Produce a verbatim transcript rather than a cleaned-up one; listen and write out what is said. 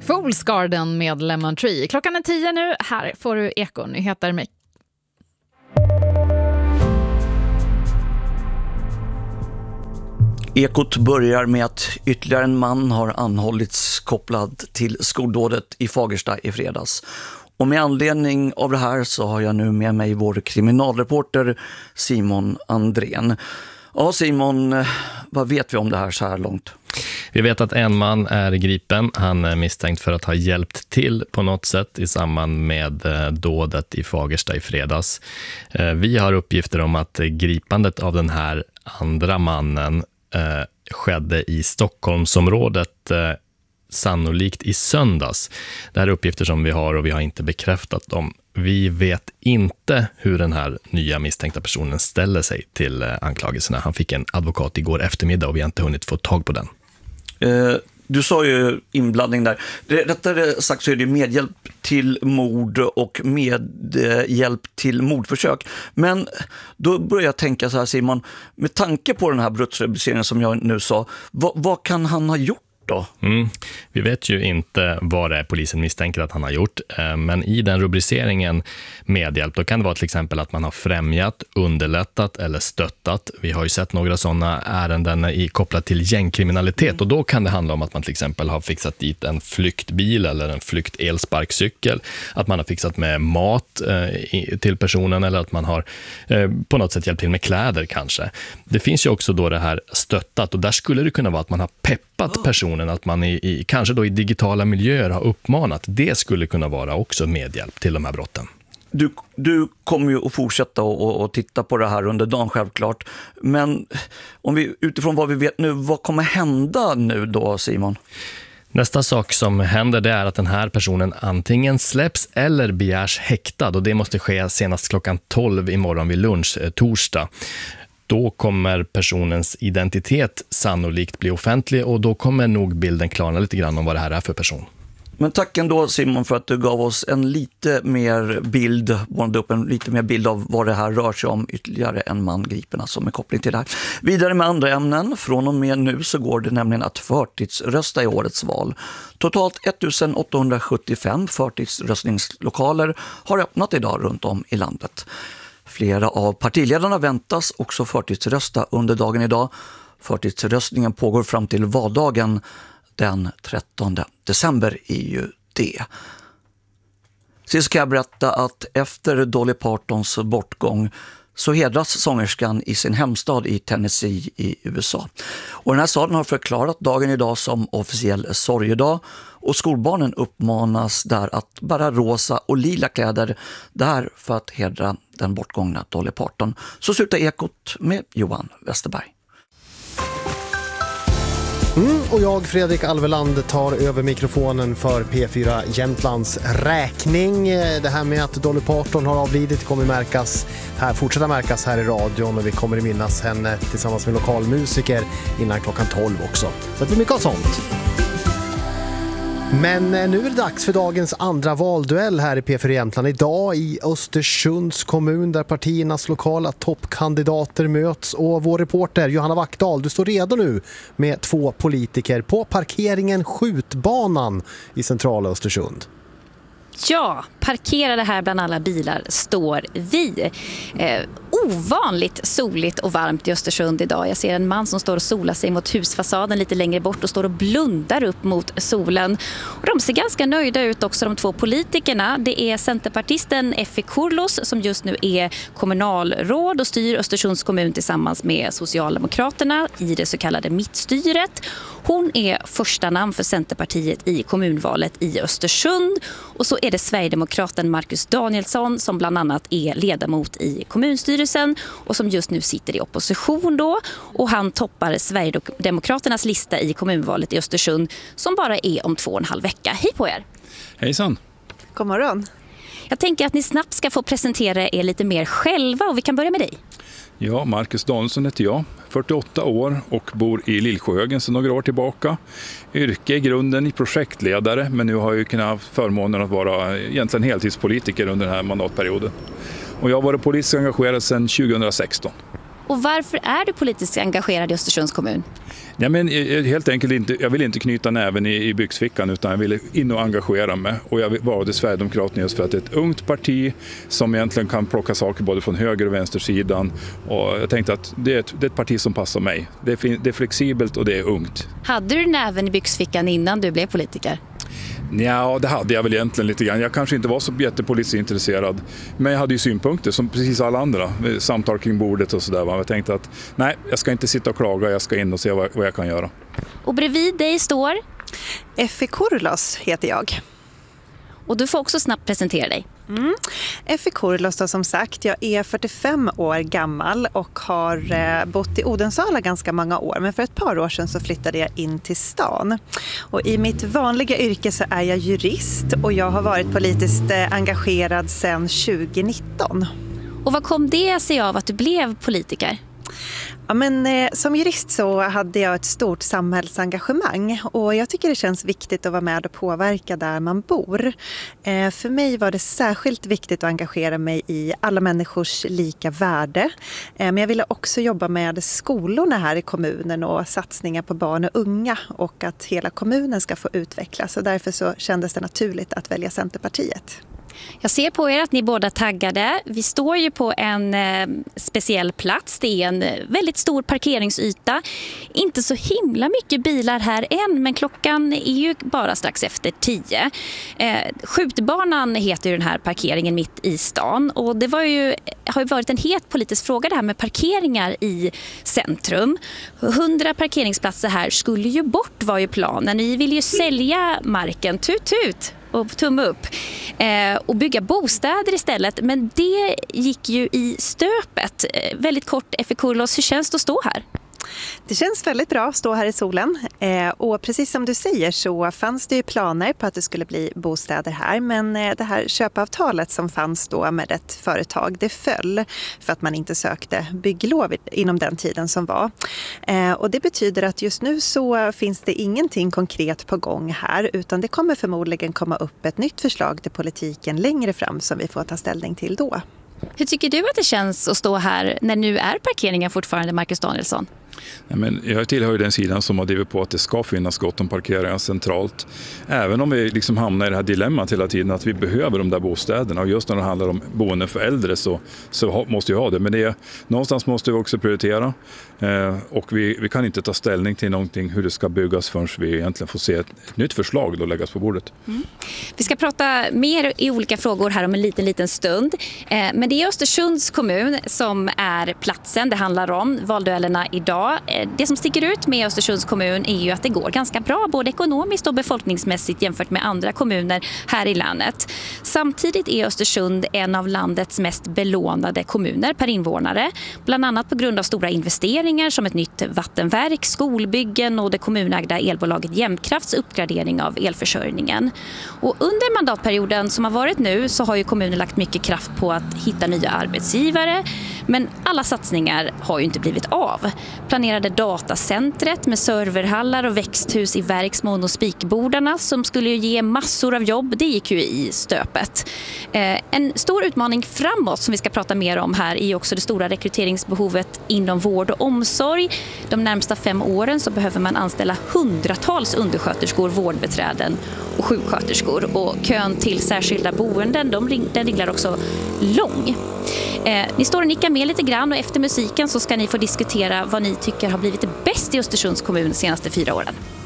Fool's Garden med Lemon Tree. Klockan är tio nu. Här får du Eko-nyheter med. Ekot börjar med att ytterligare en man har anhållits kopplad till skoldådet i Fagersta i fredags. Och med anledning av det här så har jag nu med mig vår kriminalreporter Simon Andrén. Ja Simon, vad vet vi om det här så här långt? Vi vet att en man är gripen. Han är misstänkt för att ha hjälpt till på något sätt i samband med dådet i Fagersta i fredags. Vi har uppgifter om att gripandet av den här andra mannen eh, skedde i Stockholmsområdet eh, sannolikt i söndags. Det här är uppgifter som vi har och vi har inte bekräftat dem. Vi vet inte hur den här nya misstänkta personen ställer sig till eh, anklagelserna. Han fick en advokat igår eftermiddag och vi har inte hunnit få tag på den. Eh, du sa ju inblandning där. Rättare sagt så är det medhjälp till mord och medhjälp till mordförsök. Men då börjar jag tänka så här Simon, med tanke på den här brottsrubriceringen som jag nu sa, vad, vad kan han ha gjort? Mm. Vi vet ju inte vad det är polisen misstänker att han har gjort, men i den rubriceringen medhjälp, då kan det vara till exempel att man har främjat, underlättat eller stöttat. Vi har ju sett några sådana ärenden i kopplat till gängkriminalitet mm. och då kan det handla om att man till exempel har fixat dit en flyktbil eller en flyktelsparkcykel, att man har fixat med mat eh, till personen eller att man har eh, på något sätt hjälpt till med kläder kanske. Det finns ju också då det här stöttat och där skulle det kunna vara att man har peppat personen, att man i, i, kanske då i digitala miljöer har uppmanat. Det skulle kunna vara också medhjälp till de här brotten. Du, du kommer ju att fortsätta och, och titta på det här under dagen självklart. Men om vi, utifrån vad vi vet nu, vad kommer hända nu då Simon? Nästa sak som händer det är att den här personen antingen släpps eller begärs häktad och det måste ske senast klockan tolv imorgon vid lunch, eh, torsdag. Då kommer personens identitet sannolikt bli offentlig och då kommer nog bilden klarna lite grann om vad det här är för person. Men tack ändå Simon för att du gav oss en lite mer bild, målade upp en lite mer bild av vad det här rör sig om, ytterligare en man gripen som är koppling till det här. Vidare med andra ämnen, från och med nu så går det nämligen att förtidsrösta i årets val. Totalt ettusen åttahundrasjuttiofem förtidsröstningslokaler har öppnat idag runt om i landet. Flera av partiledarna väntas också förtidsrösta under dagen idag. Förtidsröstningen pågår fram till valdagen den trettonde december är ju det. Sist ska jag berätta att efter Dolly Partons bortgång så hedras sångerskan i sin hemstad i Tennessee i U S A. Och den här staden har förklarat dagen idag som officiell sorgedag och skolbarnen uppmanas där att bära rosa och lila kläder där för att hedra den bortgångna Dolly Parton. Så slutar Ekot med Johan Westerberg. Mm, och jag, Fredrik Alveland, tar över mikrofonen för P fyra Jämtlands räkning. Det här med att Dolly Parton har avlidit kommer märkas här, fortsätta märkas här i radion och vi kommer att minnas henne tillsammans med lokalmusiker innan klockan tolv också. Så det blir mycket av sånt. Men nu är det dags för dagens andra valduell här i P fyra Jämtland. Idag i Östersunds kommun där partiernas lokala toppkandidater möts. Och vår reporter Johanna Wackdahl, du står redo nu med två politiker på parkeringen Skjutbanan i centrala Östersund. Ja, parkerade här bland alla bilar står vi. Eh, ovanligt soligt och varmt i Östersund idag. Jag ser en man som står och solar sig mot husfasaden lite längre bort och står och blundar upp mot solen. Och de ser ganska nöjda ut också, de två politikerna. Det är centerpartisten Effie Kurlos som just nu är kommunalråd och styr Östersunds kommun tillsammans med Socialdemokraterna i det så kallade mittstyret. Hon är första namn för Centerpartiet i kommunvalet i Östersund. Och så är det Sverigedemokraten Marcus Danielsson som bland annat är ledamot i kommunstyrelsen och som just nu sitter i opposition då. Och han toppar Sverigedemokraternas lista i kommunvalet i Östersund som bara är om två och en halv vecka. Hej på er! Hejsan! God morgon! Jag tänker att ni snabbt ska få presentera er lite mer själva och vi kan börja med dig. Ja, Marcus Danielsson heter jag, fyrtioåtta år och bor i Lillsjöhögen sedan några år tillbaka. Yrke i grunden i projektledare, men nu har jag ju kunnat förmånen att vara egentligen heltidspolitiker under den här mandatperioden. Och jag har varit politiskt engagerad sedan tjugohundrasexton. Och varför är du politiskt engagerad i Östersunds kommun? Ja, men helt enkelt inte, jag vill inte knyta näven i, i byxfickan utan jag vill in och engagera mig. Och jag valde Sverigedemokraterna just för att det är ett ungt parti som egentligen kan plocka saker både från höger- och vänstersidan. Och jag tänkte att det är ett, det är ett parti som passar mig. Det är, fin, det är flexibelt och det är ungt. Hade du näven i byxfickan innan du blev politiker? Ja, det hade jag väl egentligen lite grann. Jag kanske inte var så jättepolitiskt intresserad. Men jag hade ju synpunkter som precis alla andra. Samtal kring bordet och sådär. Jag tänkte att nej, jag ska inte sitta och klaga. Jag ska in och se vad, vad jag kan göra. Och bredvid dig står? Effie Kurlos heter jag. Och du får också snabbt presentera dig. Mm. Effie Kurlos då, som sagt, jag är fyrtiofem år gammal och har eh, bott i Odensala ganska många år. Men för ett par år sedan så flyttade jag in till stan. Och i mitt vanliga yrke så är jag jurist och jag har varit politiskt eh, engagerad sedan tjugo nitton. Och vad kom det sig av att du blev politiker? Ja, men, eh, som jurist så hade jag ett stort samhällsengagemang och jag tycker det känns viktigt att vara med och påverka där man bor. Eh, för mig var det särskilt viktigt att engagera mig i alla människors lika värde. Eh, men jag ville också jobba med skolorna här i kommunen och satsningar på barn och unga och att hela kommunen ska få utvecklas. Och därför så kändes det naturligt att välja Centerpartiet. Jag ser på er att ni båda taggade. Vi står ju på en eh, speciell plats. Det är en väldigt stor parkeringsyta. Inte så himla mycket bilar här än, men klockan är ju bara strax efter tio. Eh, skjutbanan heter ju den här parkeringen mitt i stan. Och det var ju, har ju varit en het politisk fråga det här med parkeringar i centrum. Hundra parkeringsplatser här skulle ju bort, var ju planen. Ni vill ju sälja marken, tut tut och tumme upp, eh, och bygga bostäder istället. Men det gick ju i stöpet. Eh, väldigt kort, Effie Kurlos, hur känns det att stå här? Det känns väldigt bra att stå här i solen eh, och precis som du säger så fanns det ju planer på att det skulle bli bostäder här, men eh, det här köpavtalet som fanns då med ett företag, det föll för att man inte sökte bygglov inom den tiden som var. Eh, och det betyder att just nu så finns det ingenting konkret på gång här, utan det kommer förmodligen komma upp ett nytt förslag till politiken längre fram som vi får ta ställning till då. Hur tycker du att det känns att stå här när nu är parkeringen fortfarande, Marcus Danielsson? Ja, men jag tillhör ju den sidan som har drivit på att det ska finnas gott om parkeringar centralt. Även om vi liksom hamnar i det här dilemmat hela tiden att vi behöver de där bostäderna. Och just när det handlar om boende för äldre så, så måste vi ha det. Men det är, någonstans måste vi också prioritera. Eh, och vi, vi kan inte ta ställning till någonting hur det ska byggas förrän vi egentligen får se ett, ett nytt förslag då läggas på bordet. Mm. Vi ska prata mer i olika frågor här om en liten, liten stund. Eh, men det är Östersunds kommun som är platsen det handlar om, valduellerna idag. Det som sticker ut med Östersunds kommun är ju att det går ganska bra både ekonomiskt och befolkningsmässigt jämfört med andra kommuner här i länet. Samtidigt är Östersund en av landets mest belånade kommuner per invånare. Bland annat på grund av stora investeringar som ett nytt vattenverk, skolbyggen och det kommunägda elbolaget Jämtkrafts uppgradering av elförsörjningen. Och under mandatperioden som har varit nu så har ju kommunen lagt mycket kraft på att hitta nya arbetsgivare. Men alla satsningar har ju inte blivit av. Planerade datacentret med serverhallar och växthus i Verksmån och Spikbordarna som skulle ge massor av jobb, det gick ju i stöpet. Eh, en stor utmaning framåt som vi ska prata mer om här är också det stora rekryteringsbehovet inom vård och omsorg. De närmsta fem åren så behöver man anställa hundratals undersköterskor, vårdbeträden och sjuksköterskor. Och kön till särskilda boenden, de ring, den ringlar också lång. Eh, ni står och nickar med lite grann och efter musiken så ska ni få diskutera vad ni tycker har blivit det bäst i Östersunds kommun de senaste fyra åren.